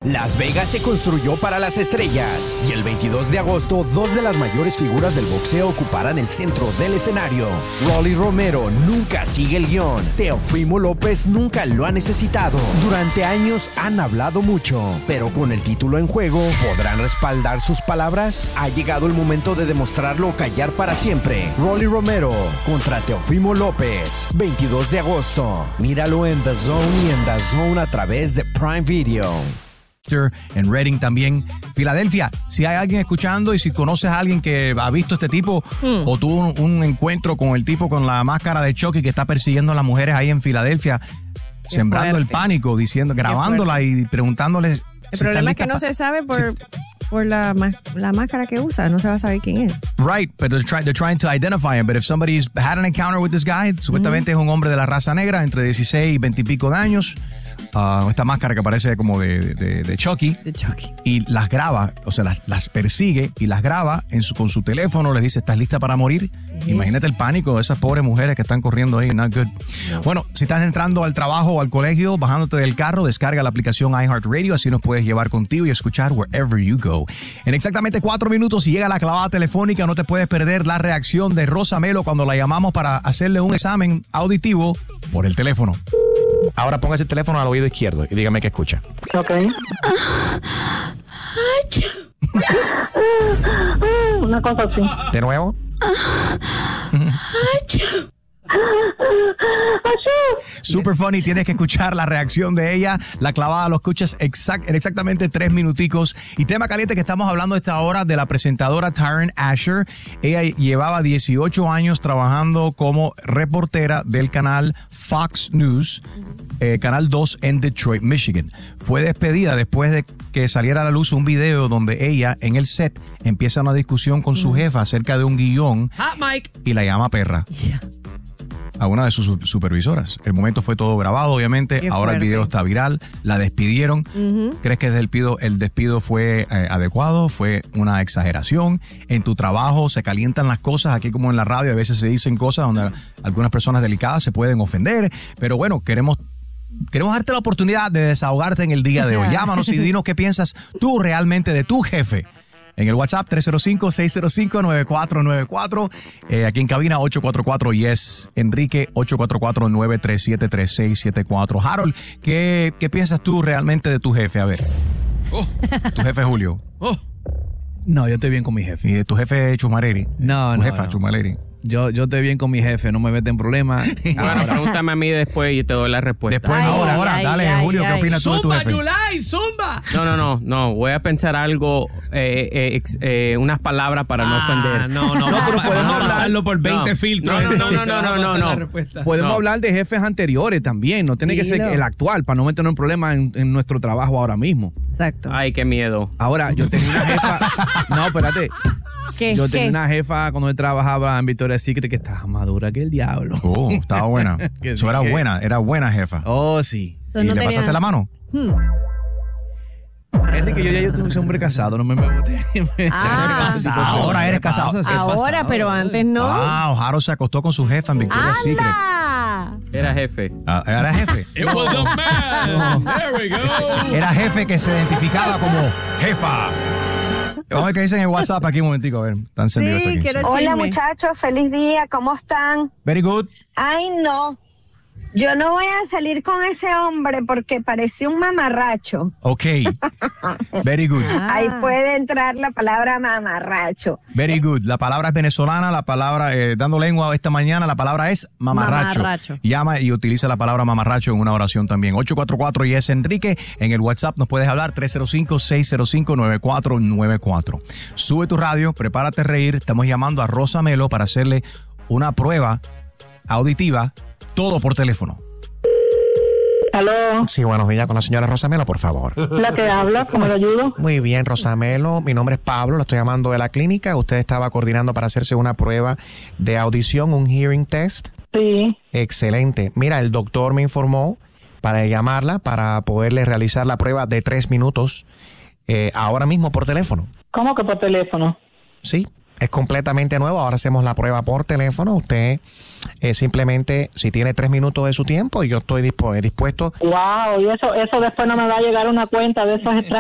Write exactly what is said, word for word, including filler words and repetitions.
Las Vegas se construyó para las estrellas y el veintidós de agosto dos de las mayores figuras del boxeo ocuparán el centro del escenario. Rolly Romero nunca sigue el guión. Teofimo López nunca lo ha necesitado. Durante años han hablado mucho, pero con el título en juego, ¿podrán respaldar sus palabras? Ha llegado el momento de demostrarlo o callar para siempre. Rolly Romero contra Teofimo López, veintidós de agosto. Míralo en The Zone y en The Zone a través de Prime Video. En Reading también. Filadelfia, si hay alguien escuchando y si conoces a alguien que ha visto este tipo hmm. o tuvo un, un encuentro con el tipo con la máscara de Chucky que está persiguiendo a las mujeres ahí en Filadelfia, Qué sembrando fuerte. el pánico, diciendo, grabándola y preguntándoles. El si problema es que no se sabe por, si, por la, la máscara que usa, no se va a saber quién es. Right, but they're, try, they're trying to identify him. But if somebody's had an encounter with this guy, mm-hmm. supuestamente es un hombre de la raza negra, entre dieciséis y veinte y pico de años. Uh, esta máscara que parece como de, de, de Chucky. De Chucky. Y las graba, o sea, las, las persigue y las graba en su, con su teléfono. Les dice, ¿estás lista para morir? Yes. Imagínate el pánico de esas pobres mujeres que están corriendo ahí. Not good. No. Bueno, si estás entrando al trabajo o al colegio, bajándote del carro, descarga la aplicación iHeartRadio. Así nos puedes llevar contigo y escuchar wherever you go. En exactamente cuatro minutos, si llega la clavada telefónica, no te puedes perder la reacción de Rosa Melo cuando la llamamos para hacerle un examen auditivo por el teléfono. Ahora póngase el teléfono al oído izquierdo y dígame qué escucha. Ok. Una cosa así. ¿De nuevo? Super funny, tienes que escuchar la reacción de ella. La clavada lo escuchas exact, en exactamente tres minuticos. Y tema caliente que estamos hablando a esta hora de la presentadora Taryn Asher. Ella llevaba dieciocho años trabajando como reportera del canal Fox News, eh, Canal dos en Detroit, Michigan. Fue despedida después de que saliera a la luz un video donde ella en el set empieza una discusión con su jefa acerca de un guión. Hot Mike. Y la llama perra. Yeah. A una de sus supervisoras. El momento fue todo grabado, obviamente. Qué Ahora fuerte. El video está viral. La despidieron. Uh-huh. ¿Crees que el despido, el despido fue eh, adecuado? ¿Fue una exageración? En tu trabajo se calientan las cosas. Aquí como en la radio a veces se dicen cosas donde algunas personas delicadas se pueden ofender. Pero bueno, queremos... Queremos darte la oportunidad de desahogarte en el día de hoy. Llámanos y dinos qué piensas tú realmente de tu jefe. En el WhatsApp tres cero cinco, seis cero cinco, nueve cuatro nueve cuatro. Eh, aquí en cabina ocho cuatro cuatro yes. Enrique ocho cuatro cuatro, nueve tres siete, tres seis siete cuatro. Harold, ¿qué, qué piensas tú realmente de tu jefe? A ver. Oh. Tu jefe Julio. Oh. No, yo estoy bien con mi jefe. ¿Y tu jefe Chumaleri? No, tu no. jefa no. Chumaleri. Yo, yo estoy bien con mi jefe, no me meten en problemas. Bueno, pregúntame a mí después y te doy la respuesta. Después, ay, ahora, ay, ahora, ay, dale, ay, Julio, ay. ¿qué opinas tú de tu jefe? Yulai, zumba. No, no, no, no, voy a pensar algo, eh, eh, ex, eh, unas palabras para no ah, ofender. No, no, no, pero podemos hablarlo por veinte no, filtros. No, no, no, no, no, no, no, no. Podemos no. hablar de jefes anteriores también, no tiene Dilo. que ser el actual, para no meternos en problemas en, en nuestro trabajo ahora mismo. Exacto. Ay, qué miedo. Ahora, yo tenía una jefa... No, espérate. ¿Qué? Yo tenía ¿Qué? una jefa cuando yo trabajaba en Victoria's Secret que estaba madura que el diablo. Oh, estaba buena. Eso sí, era que... buena, era buena jefa. Oh, sí. So, ¿Y no le tenía... pasaste la mano? Hmm. Enrique, yo ya yo soy un hombre casado, no me me Ah, ahora eres casado. Ahora, pero antes no. Ah, Harold se acostó con su jefa en Victoria's Secret. Era jefe. Ah, era jefe. It was a man. There we go. Era jefe que se identificaba como jefa. Vamos a ver qué dicen en WhatsApp aquí un momentico, a ver. Está encendido Sí, esto aquí. quiero Hola chisme. muchachos, feliz día, ¿cómo están? Very good. Ay, no. Yo no voy a salir con ese hombre porque parece un mamarracho. Ok. Very good. Ah. Ahí puede entrar la palabra mamarracho. Very good. La palabra es venezolana, la palabra, eh, dando lengua esta mañana, la palabra es mamarracho. Mamarracho. Llama y utiliza la palabra mamarracho en una oración también. ocho cuatro cuatro y es Enrique. En el WhatsApp nos puedes hablar tres cero cinco, seis cero cinco, nueve cuatro nueve cuatro. Sube tu radio, prepárate a reír. Estamos llamando a Rosa Melo para hacerle una prueba auditiva, todo por teléfono. ¿Aló? Sí, buenos días con la señora Rosamelo, por favor. La que habla, ¿cómo le ayudo? Muy bien, Rosamelo. Mi nombre es Pablo, lo estoy llamando de la clínica. Usted estaba coordinando para hacerse una prueba de audición, un hearing test. Sí. Excelente. Mira, el doctor me informó para llamarla para poderle realizar la prueba de tres minutos eh, ahora mismo por teléfono. ¿Cómo que por teléfono? Sí. Es completamente nuevo. Ahora hacemos la prueba por teléfono. Usted eh, simplemente, si tiene tres minutos de su tiempo, yo estoy dispu- dispuesto. Wow, y eso, eso después no me va a llegar una cuenta de esos extraños.